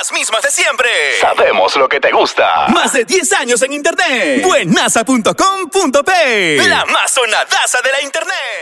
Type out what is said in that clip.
las mismas de siempre. Sabemos lo que te gusta. Más de 10 años en internet. Buenaza.com.p. La más sonadaza de la internet.